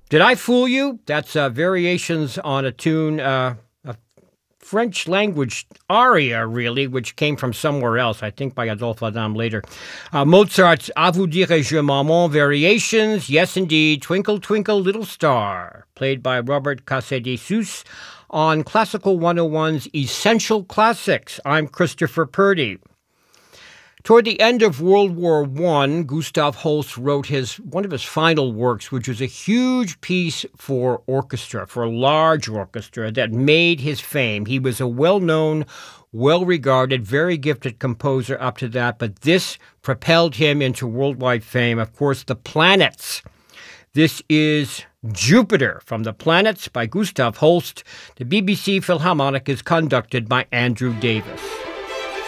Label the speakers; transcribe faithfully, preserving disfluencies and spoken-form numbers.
Speaker 1: Did I Fool You? That's uh, variations on a tune, uh, a French language aria, really, which came from somewhere else, I think by Adolphe Adam later. Uh, Mozart's À vous dire je m'amant variations, yes indeed, Twinkle Twinkle Little Star, played by Robert Casadei-Sus on Classical one oh one's Essential Classics. I'm Christopher Purdy. Toward the end of World War One, Gustav Holst wrote his one of his final works, which was a huge piece for orchestra, for a large orchestra that made his fame. He was a well-known, well-regarded, very gifted composer up to that, but this propelled him into worldwide fame. Of course, The Planets. This is Jupiter from The Planets by Gustav Holst. The B B C Philharmonic is conducted by Andrew Davis.